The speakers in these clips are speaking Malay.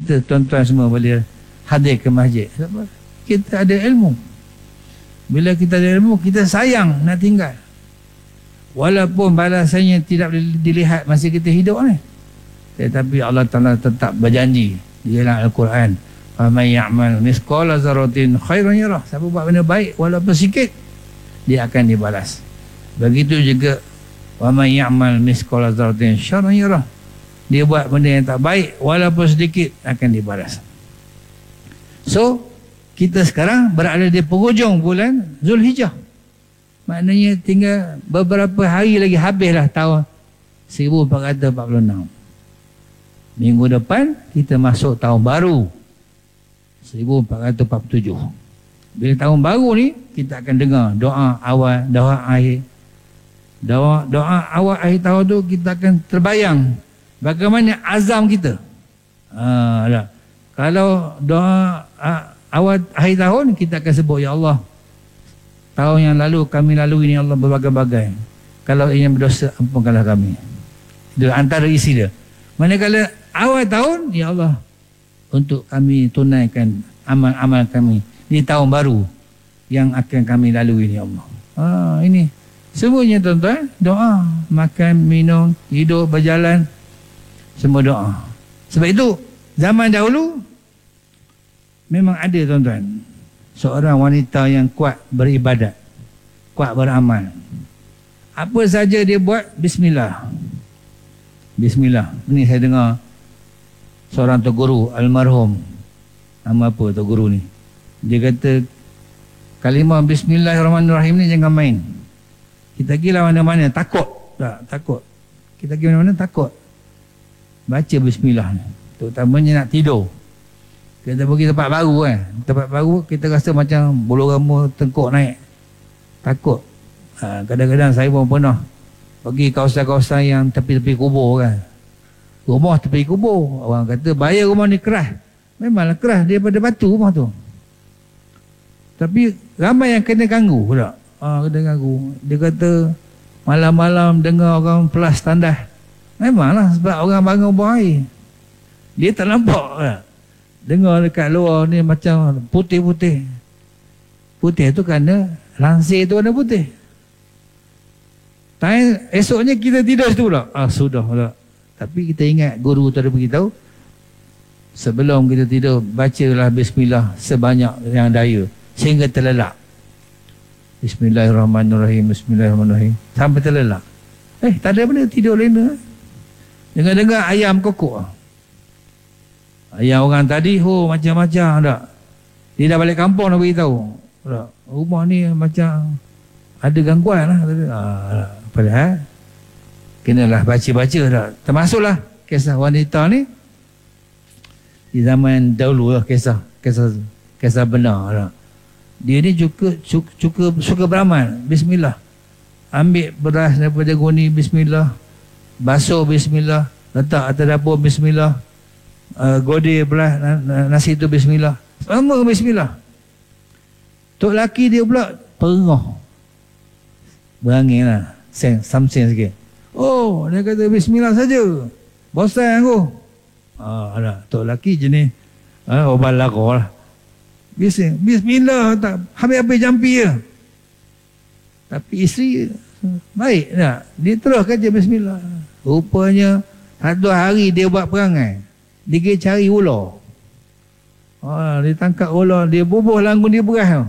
kita tuan-tuan semua boleh hadir ke masjid? Sebab kita ada ilmu. Bila kita ada ilmu, kita sayang nak tinggal. Walaupun balasannya tidak boleh dilihat masa kita hidup ni. Tetapi Allah Ta'ala tetap berjanji di dalam Al-Quran, faman ya'mal misqala dzarratin khairan yarah. Siapa buat benda baik walaupun sikit, dia akan dibalas. Begitu juga waman ya'mal misqala dzarratin syarran yarah. Dia buat benda yang tak baik walaupun sedikit, akan dibalas. So kita sekarang berada di penghujung bulan Zulhijjah. Maknanya tinggal beberapa hari lagi habislah tahun 1446. Minggu depan kita masuk tahun baru 1447. Bila tahun baru ni kita akan dengar doa awal, doa akhir. Doa awal akhir tahun tu kita akan terbayang bagaimana azam kita. Kalau doa awal akhir tahun kita akan sebut, ya Allah, tahun yang lalu kami lalui ini Allah berbagai-bagai. Kalau ingin berdosa, ampunkanlah kami. Itu antara isi dia. Manakala awal tahun, ya Allah, untuk kami tunaikan amal-amal kami di tahun baru yang akan kami lalui ini, ya Allah. Ini semuanya tuan-tuan, doa, makan, minum, hidup, berjalan, semua doa. Sebab itu zaman dahulu memang ada tuan-tuan seorang wanita yang kuat beribadat, kuat beramal. Apa saja dia buat, bismillah. Bismillah. Ini saya dengar seorang tok guru almarhum, nama apa tok guru ni, dia kata kalimah bismillahirrahmanirrahim ni jangan main. Kita pergi lah mana-mana takut. Tak, takut. Kita pergi mana-mana takut. Baca bismillah ni, terutamanya nak tidur. Kita pergi tempat baru kan, tempat baru kita rasa macam bulu rambut tengkuk naik, takut. Kadang-kadang saya pun pernah pergi kawasan-kawasan yang tepi-tepi kubur kan, rumah tepi kubur, orang kata bayar rumah ni keras. Memanglah keras daripada batu rumah tu, tapi ramai yang kena ganggu pula. Kena ganggu. Dia kata malam-malam dengar orang pelas tandas. Memanglah sebab orang bangun buang air, dia tak nampak kan? Dengar dekat luar ni macam putih-putih. Putih tu kerana lansir tu warna putih. Esoknya kita tidur situ pula. Sudah pula. Tapi kita ingat guru tu ada beritahu, sebelum kita tidur bacalah bismillah sebanyak yang daya sehingga terlelap. Bismillahirrahmanirrahim, bismillahirrahmanirrahim, sampai terlelap. Tak ada benda, tidur lena. Dengar-dengar ayam kokok. Ayam orang tadi macam-macam tak. Dia dah balik kampung dah beritahu, rumah ni macam ada gangguan lah. Padahal kenalah baca-baca tak. Termasuklah kisah wanita ni di zaman dahulu lah, kisah benar tak. Dia ni suka beramal. Bismillah. Ambil beras daripada guni, bismillah. Basuh, bismillah. Letak atas dapur, bismillah. Godeh beras nasi tu, bismillah. Semua bismillah. Tok laki dia pula perengah, berangin lah, something sikit. Dia kata bismillah saja, bosan aku. Tok laki jenis obat lakor lah. Bismillah, tak habis-habis jampi je. Tapi isteri baik tak, dia terus kerja bismillah. Rupanya satu hari dia buat perangai, dia pergi cari ular. Dia tangkap ular, dia bubuh langgun dia beras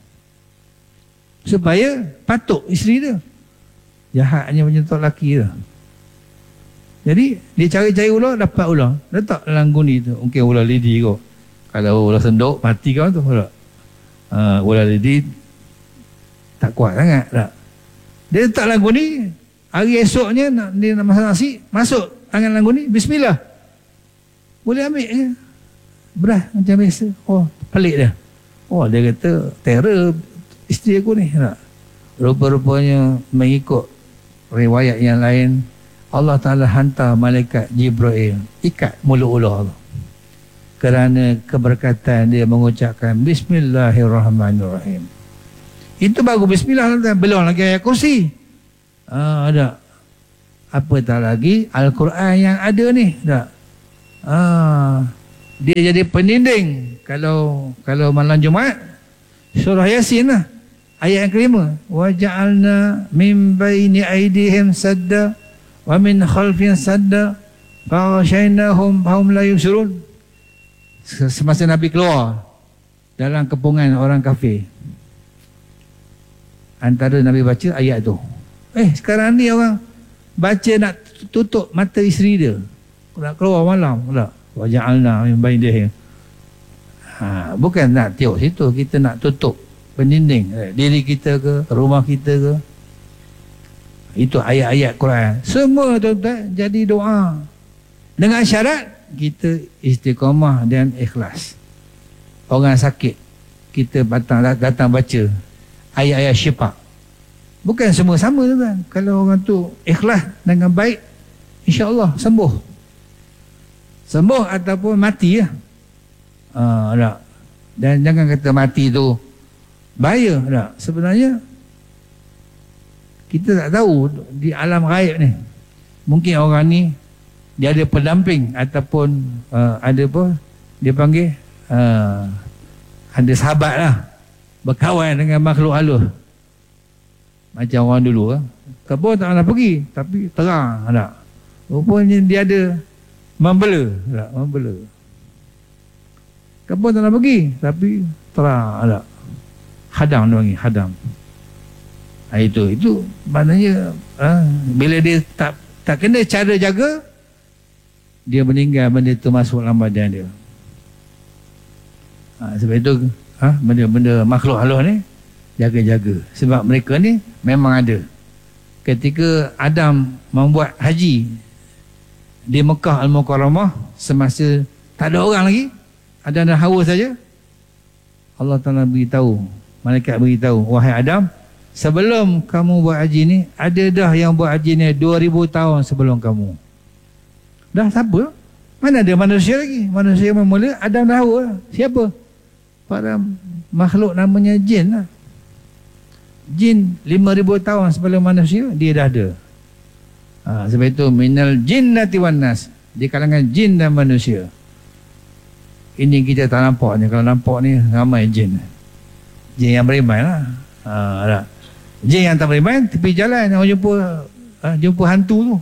supaya patuk isteri dia. Jahatnya macam tok laki tu. Jadi dia cari-cari ular, dapat ular, letak dalam guni tu. Mungkin ular lidi kot. Kalau ular senduk mati kau tu pula. Ular lidi tak kuat sangat tak. Dia letak dalam guni. Hari esoknya dia nak masak nasi, masuk tangan dalam guni, bismillah. Boleh ambil je beras macam biasa. Pelik dia. Dia kata terror isteri aku ni tak. Rupa-rupanya mengikut riwayat yang lain, Allah Ta'ala hantar malaikat Jibril ikat mulut ular tu kerana keberkatan dia mengucapkan bismillahirrahmanirrahim. Itu baru bismillah, belum lagi ayat kursi. Ada apa tak lagi Al-Quran yang ada ni tak. dia jadi pendinding. Kalau malam Jumaat, surah Yasin lah. Ayat yang kelima. وَجَعَلْنَا مِنْ بَيْنِ أَيْدِهِمْ سَدًّا وَمِنْ خَلْفِهِمْ سَدًّا فَغَشَيْنَاهُمْ فَهُمْ لَا يُبْصِرُونَ. Semasa Nabi keluar dalam kepungan orang kafir, antara Nabi baca ayat tu. Sekarang ni orang baca nak tutup mata isteri dia, nak keluar malam pula. وَجَعَلْنَا مِنْ بَيْنِهِمْ. Bukan nak tiup situ, kita nak tutup pendinding diri kita ke, rumah kita ke. Itu ayat-ayat Quran. Semua tuan-tuan jadi doa dengan syarat kita istiqamah dan ikhlas. Orang sakit, kita datang baca ayat-ayat syifa. Bukan semua sama tuan. Kalau orang tu ikhlas dengan baik, insya-Allah sembuh. Sembuh ataupun mati lah. Tak. Dan jangan kata mati tu bahaya tak. Sebenarnya kita tak tahu di alam gaib ni. Mungkin orang ni dia ada pendamping ataupun ada apa dia panggil ada sahabat lah, berkawan dengan makhluk halus. Macam orang dulu kebun tak nak pergi tapi terang tak. Rupanya dia ada membela tak, membela. Kebun tak nak pergi tapi terang tak. Hadam dia panggil, hadam. Itu maknanya bila dia tak kena cara jaga, dia meninggal, benda tu masuk dalam badan dia. Sebab itu benda-benda makhluk halus ni jaga-jaga. Sebab mereka ni memang ada. Ketika Adam membuat haji di Mekah Al-Mukarramah, semasa tak ada orang lagi, Adam dan Hawa saja, Allah Ta'ala beritahu, malaikat beritahu, wahai Adam, sebelum kamu buat haji ni, ada dah yang buat haji ni 2000 tahun sebelum kamu. Dah siapa? Mana ada manusia lagi? Manusia yang mula Adam dan Hawa. Siapa? Para makhluk namanya jin lah. Jin 5000 tahun sebelum manusia dia dah ada. Sebab itu minal jinnati wan nas, di kalangan jin dan manusia. Ini kita tak nampak ni. Kalau nampak ni ramai jin. Jin yang beriman lah. Tak. Jin yang tak beriman tepi jalan orang jumpa hantu tu.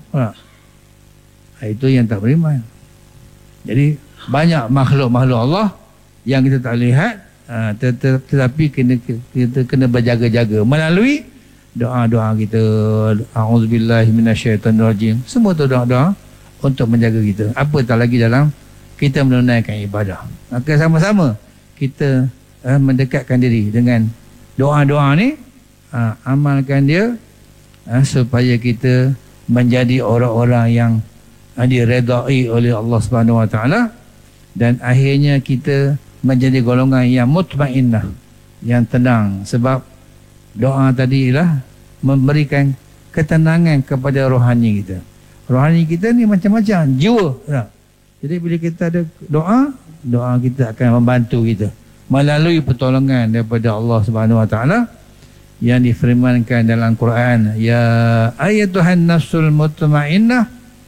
Itu yang tak beriman. Jadi banyak makhluk-makhluk Allah yang kita tak lihat, tetapi kita kena berjaga-jaga melalui doa-doa kita. A'udzubillahi minasyaitonirrajim. Semua tu doa-doa untuk menjaga kita. Apatah lagi dalam kita menunaikan ibadah. Maka sama-sama kita mendekatkan diri dengan doa-doa ni, amalkan dia supaya kita menjadi orang-orang yang diredai oleh Allah Subhanahu Wa Taala, dan akhirnya kita menjadi golongan yang mutmainnah, yang tenang. Sebab doa tadi lah memberikan ketenangan kepada rohani kita. Rohani kita ni macam-macam jiwa tak? Jadi bila kita ada doa kita akan membantu kita melalui pertolongan daripada Allah Subhanahu Wa Taala yang difirmankan dalam Quran, ya ayyatuhan nafsul mutmainnah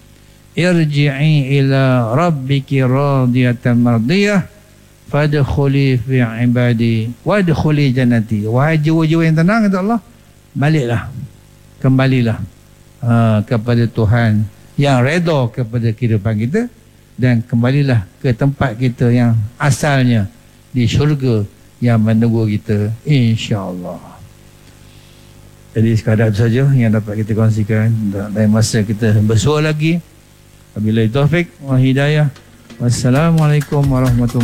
irji'i ila rabbiki radiyatan mardiyah fadkhuli fi ibadi wadkhuli jannati. Wahai jiwa-jiwa yang tenang, kata Allah, baliklah, kembalilah kepada Tuhan yang redha kepada kehidupan kita, dan kembalilah ke tempat kita yang asalnya di syurga yang menunggu kita, insya-Allah. Jadi sekadar itu saja yang dapat kita kongsikan. Dalam masa kita bersua lagi, wabillahi taufik wa hidayah. Wassalamualaikum warahmatullahi